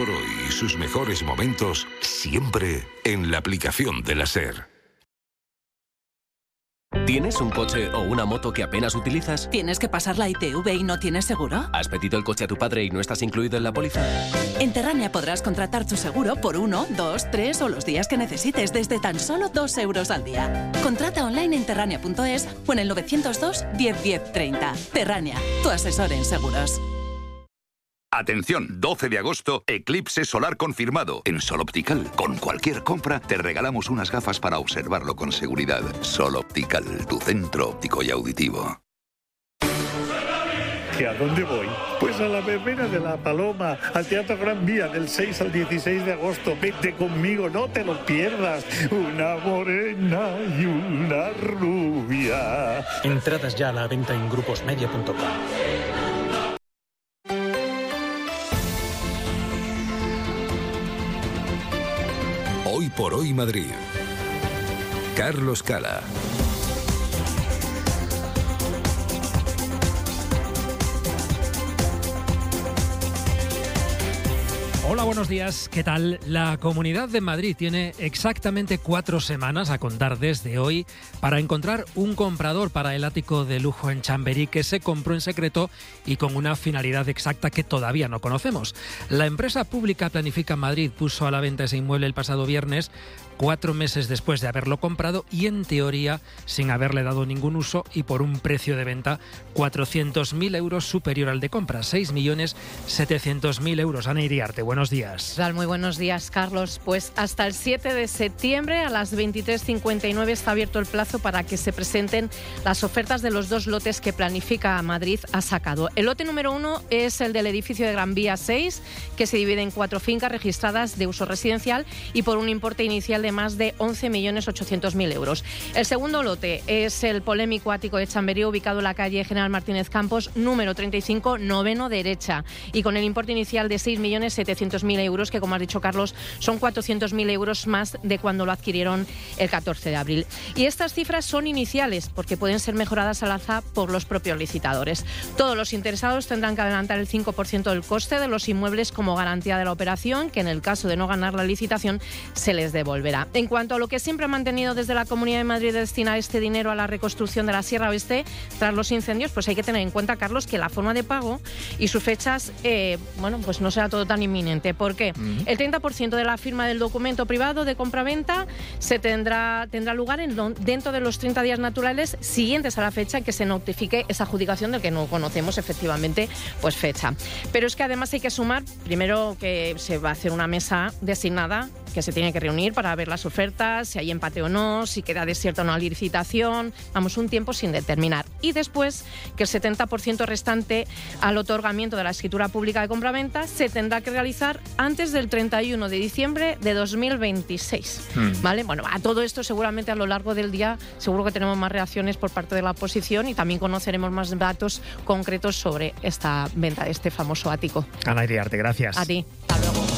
por hoy y sus mejores momentos siempre en la aplicación de la SER. ¿Tienes un coche o una moto que apenas utilizas? ¿Tienes que pasar la ITV y no tienes seguro? ¿Has pedido el coche a tu padre y no estás incluido en la póliza? En Terrania podrás contratar tu seguro por 1, 2, 3 o los días que necesites desde tan solo 2 euros al día. Contrata online en terrania.es o en el 902 10 10 30. Terrania, tu asesor en seguros. Atención, 12 de agosto, eclipse solar confirmado. En Sol Optical, con cualquier compra, te regalamos unas gafas para observarlo con seguridad. Sol Optical, tu centro óptico y auditivo. ¿Y a dónde voy? Pues a la verbena de La Paloma, al Teatro Gran Vía, del 6 al 16 de agosto. Vete conmigo, no te lo pierdas. Una morena y una rubia. Entradas ya a la venta en gruposmedia.com. Hoy por hoy Madrid. Carlos Cala. Hola, buenos días. ¿Qué tal? La Comunidad de Madrid tiene exactamente 4 semanas a contar desde hoy para encontrar un comprador para el ático de lujo en Chamberí que se compró en secreto y con una finalidad exacta que todavía no conocemos. La empresa pública Planifica Madrid puso a la venta ese inmueble el pasado viernes, 4 meses después de haberlo comprado y en teoría sin haberle dado ningún uso y por un precio de venta 400.000 euros superior al de compra, 6.700.000 euros. Ana Iriarte, buenos días. ¿Qué tal? Muy buenos días, Carlos. Pues hasta el 7 de septiembre a las 23:59 está abierto el plazo para que se presenten las ofertas de los 2 lotes que Planifica Madrid ha sacado. El lote número 1 es el del edificio de Gran Vía 6, que se divide en 4 fincas registradas de uso residencial y por un importe inicial de más de 11.800.000 euros. El segundo lote es el polémico ático de Chamberí, ubicado en la calle General Martínez Campos, número 35, noveno derecha, y con el importe inicial de 6.700.000 euros, que, como has dicho, Carlos, son 400.000 euros más de cuando lo adquirieron el 14 de abril. Y estas cifras son iniciales, porque pueden ser mejoradas al alza por los propios licitadores. Todos los interesados tendrán que adelantar el 5% del coste de los inmuebles como garantía de la operación, que en el caso de no ganar la licitación se les devolverá. En cuanto a lo que siempre ha mantenido desde la Comunidad de Madrid de destinar este dinero a la reconstrucción de la Sierra Oeste tras los incendios, pues hay que tener en cuenta, Carlos, que la forma de pago y sus fechas, pues no será todo tan inminente. ¿Por qué? El 30% de la firma del documento privado de compraventa tendrá lugar dentro de los 30 días naturales siguientes a la fecha en que se notifique esa adjudicación del que no conocemos efectivamente pues fecha. Pero es que además hay que sumar, primero, que se va a hacer una mesa designada que se tiene que reunir para ver las ofertas, si hay empate o no, si queda desierta o no la licitación, vamos, un tiempo sin determinar. Y después que el 70% restante al otorgamiento de la escritura pública de compraventa se tendrá que realizar antes del 31 de diciembre de 2026. ¿Vale? Bueno, a todo esto seguramente a lo largo del día seguro que tenemos más reacciones por parte de la oposición y también conoceremos más datos concretos sobre esta venta de este famoso ático. Ana Iriarte, gracias. A ti. Hasta luego.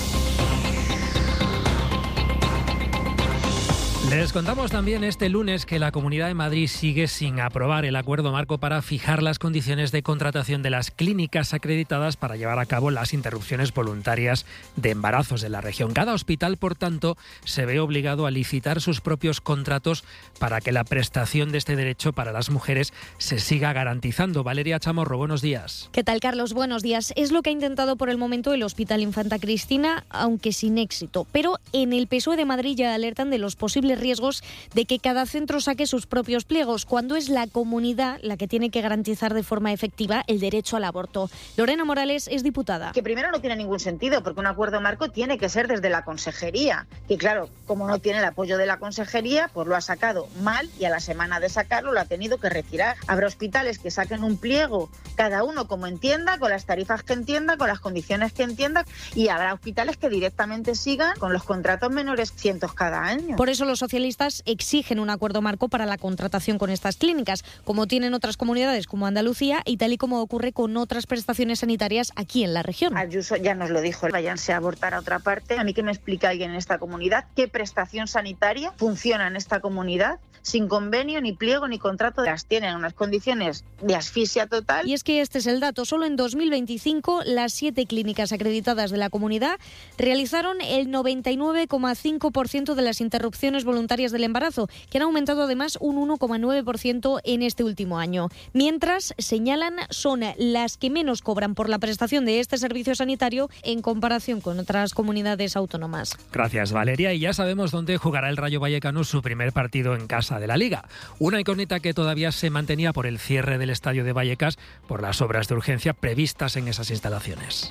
Les contamos también este lunes que la Comunidad de Madrid sigue sin aprobar el acuerdo marco para fijar las condiciones de contratación de las clínicas acreditadas para llevar a cabo las interrupciones voluntarias de embarazos de la región. Cada hospital, por tanto, se ve obligado a licitar sus propios contratos para que la prestación de este derecho para las mujeres se siga garantizando. Valeria Chamorro, buenos días. ¿Qué tal, Carlos? Buenos días. Es lo que ha intentado por el momento el Hospital Infanta Cristina, aunque sin éxito. Pero en el PSOE de Madrid ya alertan de los posibles riesgos de que cada centro saque sus propios pliegos, cuando es la comunidad la que tiene que garantizar de forma efectiva el derecho al aborto. Lorena Morales es diputada. Que primero no tiene ningún sentido, porque un acuerdo marco tiene que ser desde la consejería. Y claro, como no tiene el apoyo de la consejería, pues lo ha sacado mal y a la semana de sacarlo lo ha tenido que retirar. Habrá hospitales que saquen un pliego, cada uno como entienda, con las tarifas que entienda, con las condiciones que entienda, y habrá hospitales que directamente sigan con los contratos menores cientos cada año. Por eso los socialistas exigen un acuerdo marco para la contratación con estas clínicas, como tienen otras comunidades como Andalucía y tal y como ocurre con otras prestaciones sanitarias aquí en la región. Ayuso ya nos lo dijo, váyanse a abortar a otra parte. A mí que me explique alguien en esta comunidad qué prestación sanitaria funciona en esta comunidad sin convenio, ni pliego, ni contrato. Las tienen en unas condiciones de asfixia total. Y es que este es el dato. Solo en 2025 las 7 clínicas acreditadas de la comunidad realizaron el 99,5% de las interrupciones voluntarias del embarazo, que han aumentado además un 1,9% en este último año. Mientras, señalan, son las que menos cobran por la prestación de este servicio sanitario en comparación con otras comunidades autónomas. Gracias, Valeria. Y ya sabemos dónde jugará el Rayo Vallecano su primer partido en casa de la Liga. Una incógnita que todavía se mantenía por el cierre del estadio de Vallecas por las obras de urgencia previstas en esas instalaciones.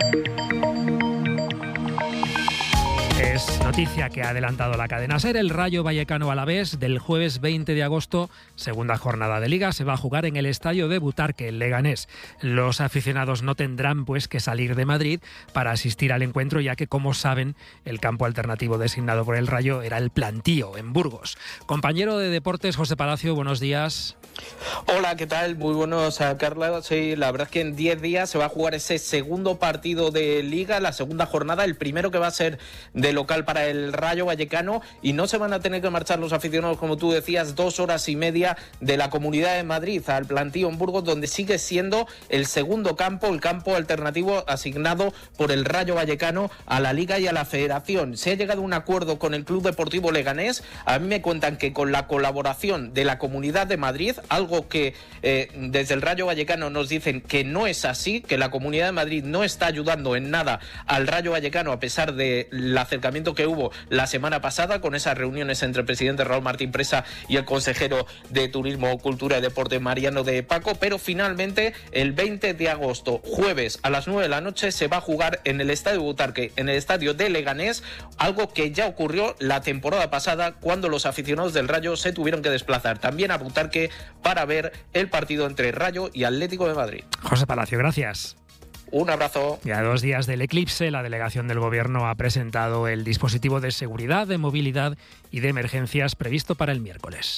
Es noticia que ha adelantado la cadena SER. El Rayo Vallecano Alavés del jueves 20 de agosto, segunda jornada de Liga, se va a jugar en el estadio de Butarque, en Leganés. Los aficionados no tendrán que salir de Madrid para asistir al encuentro, ya que, como saben, el campo alternativo designado por el Rayo era el Plantío, en Burgos. Compañero de Deportes, José Palacio, buenos días. Hola, ¿qué tal? Muy buenos, Carla. Sí, la verdad es que en 10 días se va a jugar ese segundo partido de Liga, la segunda jornada, el primero que va a ser de local para el Rayo Vallecano, y no se van a tener que marchar los aficionados, como tú decías, 2 horas y media de la Comunidad de Madrid al Plantío en Burgos, donde sigue siendo el segundo campo, el campo alternativo asignado por el Rayo Vallecano a la Liga y a la Federación. Se ha llegado a un acuerdo con el Club Deportivo Leganés. A mí me cuentan que con la colaboración de la Comunidad de Madrid, algo que desde el Rayo Vallecano nos dicen que no es así, que la Comunidad de Madrid no está ayudando en nada al Rayo Vallecano, a pesar del acercamiento que hubo la semana pasada con esas reuniones entre el presidente Raúl Martín Presa y el consejero de Turismo, Cultura y Deporte, Mariano de Paco. Pero finalmente el 20 de agosto, jueves a las 9 de la noche, se va a jugar en el Estadio Butarque, en el estadio de Leganés, algo que ya ocurrió la temporada pasada cuando los aficionados del Rayo se tuvieron que desplazar también a Butarque para ver el partido entre Rayo y Atlético de Madrid. José Palacio, gracias. Un abrazo. Y a 2 días del eclipse, la delegación del Gobierno ha presentado el dispositivo de seguridad, de movilidad y de emergencias previsto para el miércoles.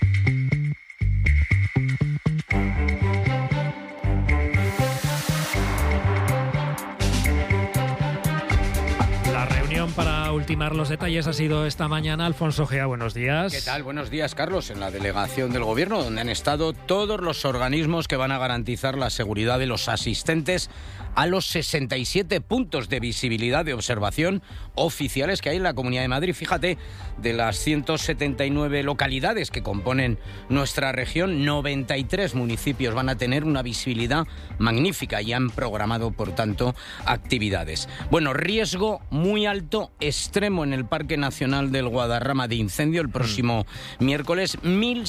Para ultimar los detalles ha sido esta mañana. Alfonso Gea, buenos días. ¿Qué tal? Buenos días, Carlos. En la delegación del Gobierno, donde han estado todos los organismos que van a garantizar la seguridad de los asistentes a los 67 puntos de visibilidad de observación oficiales que hay en la Comunidad de Madrid. Fíjate, de las 179 localidades que componen nuestra región, 93 municipios van a tener una visibilidad magnífica y han programado, por tanto, actividades. Bueno, riesgo muy alto, extremo en el Parque Nacional del Guadarrama de incendio el próximo miércoles.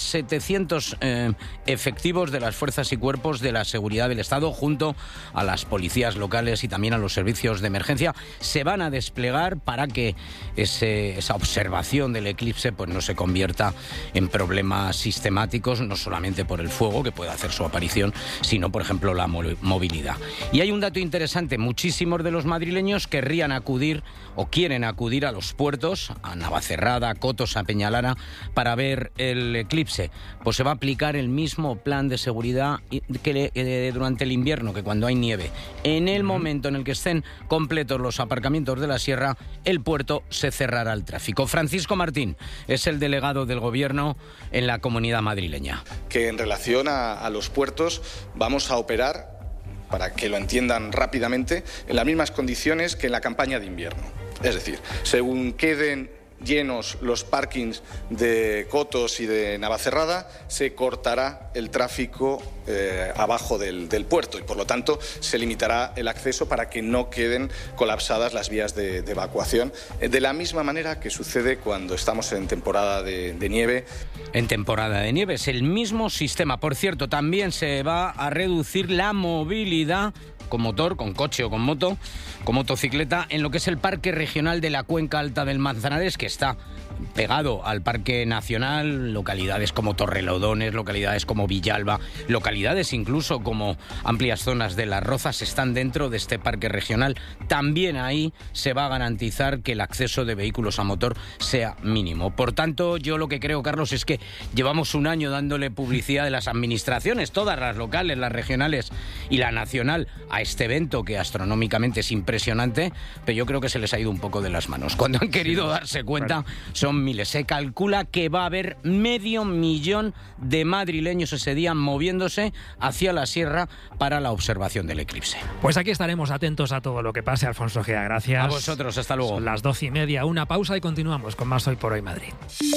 1.700 efectivos de las fuerzas y cuerpos de la seguridad del Estado, junto a las policías locales y también a los servicios de emergencia, se van a desplegar para que esa observación del eclipse pues no se convierta en problemas sistemáticos, no solamente por el fuego, que puede hacer su aparición, sino, por ejemplo, la movilidad. Y hay un dato interesante: muchísimos de los madrileños querrían acudir o quieren acudir a los puertos, a Navacerrada, a Cotos, a Peñalana, para ver el eclipse. Pues se va a aplicar el mismo plan de seguridad que durante el invierno, que cuando hay nieve. En el momento en el que estén completos los aparcamientos de la sierra, el puerto se cerrará al tráfico. Francisco Martín es el delegado del Gobierno en la Comunidad madrileña. Que en relación a los puertos vamos a operar, para que lo entiendan rápidamente, en las mismas condiciones que en la campaña de invierno. Es decir, según queden llenos los parkings de Cotos y de Navacerrada, se cortará el tráfico abajo del puerto y, por lo tanto, se limitará el acceso para que no queden colapsadas las vías de evacuación, de la misma manera que sucede cuando estamos en temporada de nieve. En temporada de nieve es el mismo sistema. Por cierto, también se va a reducir la movilidad con motor, con coche o con moto, con motocicleta, en lo que es el Parque Regional de la Cuenca Alta del Manzanares, que está pegado al Parque Nacional. Localidades como Torrelodones, localidades como Villalba, localidades incluso como amplias zonas de Las Rozas están dentro de este parque regional. También ahí se va a garantizar que el acceso de vehículos a motor sea mínimo. Por tanto, yo lo que creo, Carlos, es que llevamos un año dándole publicidad de las administraciones, todas las locales, las regionales y la nacional, a este evento que astronómicamente es impresionante, pero yo creo que se les ha ido un poco de las manos. Cuando han querido darse cuenta, son son miles. Se calcula que va a haber 500.000 de madrileños ese día moviéndose hacia la sierra para la observación del eclipse. Pues aquí estaremos atentos a todo lo que pase, Alfonso Gea. Gracias. A vosotros, hasta luego. Son las 12:30, una pausa y continuamos con más Hoy por Hoy Madrid.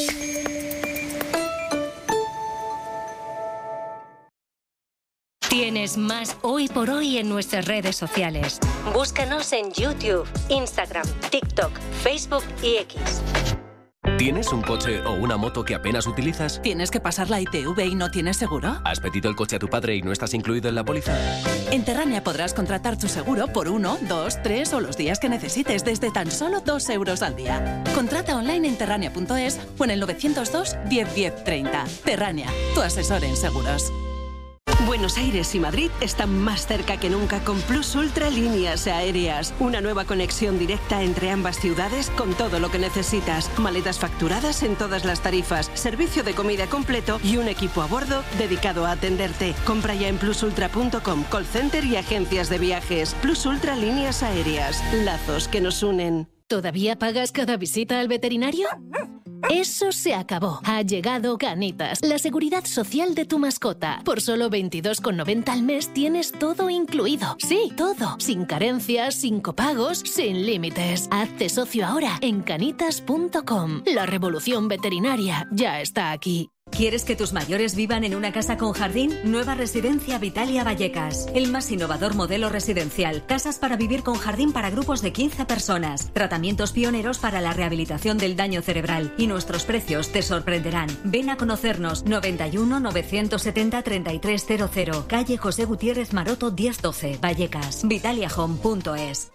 Tienes más Hoy por Hoy en nuestras redes sociales. Búscanos en YouTube, Instagram, TikTok, Facebook y X. ¿Tienes un coche o una moto que apenas utilizas? ¿Tienes que pasar la ITV y no tienes seguro? ¿Has pedido el coche a tu padre y no estás incluido en la póliza? En Terrania podrás contratar tu seguro por 1, 2, 3 o los días que necesites desde tan solo 2 euros al día. Contrata online en terrania.es o en el 902 10 10 30. Terrania, tu asesor en seguros. Buenos Aires y Madrid están más cerca que nunca con Plus Ultra Líneas Aéreas. Una nueva conexión directa entre ambas ciudades con todo lo que necesitas. Maletas facturadas en todas las tarifas, servicio de comida completo y un equipo a bordo dedicado a atenderte. Compra ya en plusultra.com, call center y agencias de viajes. Plus Ultra Líneas Aéreas. Lazos que nos unen. ¿Todavía pagas cada visita al veterinario? Eso se acabó. Ha llegado Canitas, la seguridad social de tu mascota. Por solo 22,90 al mes tienes todo incluido. Sí, todo. Sin carencias, sin copagos, sin límites. Hazte socio ahora en canitas.com. La revolución veterinaria ya está aquí. ¿Quieres que tus mayores vivan en una casa con jardín? Nueva Residencia Vitalia Vallecas. El más innovador modelo residencial. Casas para vivir con jardín para grupos de 15 personas. Tratamientos pioneros para la rehabilitación del daño cerebral. Y nuestros precios te sorprenderán. Ven a conocernos. 91 970 3300. Calle José Gutiérrez Maroto 1012. Vallecas. vitaliahome.es.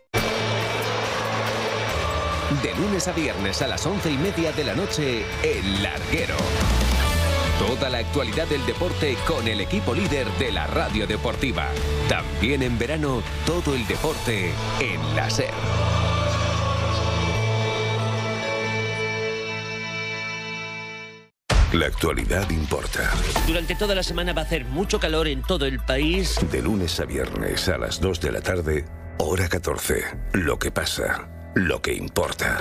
De lunes a viernes a las 11:30 de la noche, El Larguero. Toda la actualidad del deporte con el equipo líder de la radio deportiva. También en verano, todo el deporte en la SER. La actualidad importa. Durante toda la semana va a hacer mucho calor en todo el país. De lunes a viernes a las 2 de la tarde, hora 14. Lo que pasa, lo que importa.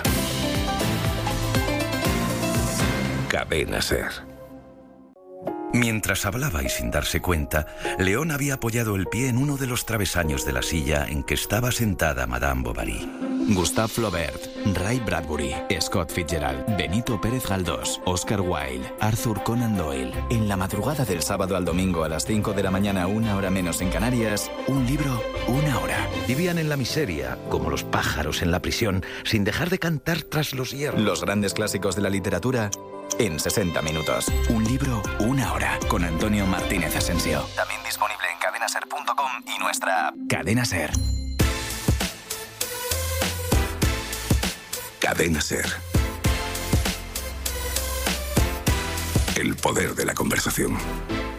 Cadena SER. Mientras hablaba y sin darse cuenta, León había apoyado el pie en uno de los travesaños de la silla en que estaba sentada Madame Bovary. Gustave Flaubert, Ray Bradbury, Scott Fitzgerald, Benito Pérez Galdós, Oscar Wilde, Arthur Conan Doyle. En la madrugada del sábado al domingo a las 5 de la mañana, 1 hora menos en Canarias, un libro, 1 hora. Vivían en la miseria, como los pájaros en la prisión, sin dejar de cantar tras los hierros. Los grandes clásicos de la literatura en 60 minutos. Un libro, 1 hora. Con Antonio Martínez Asensio. También disponible en cadenaser.com y nuestra app. Cadena Ser. Cadena SER. El poder de la conversación.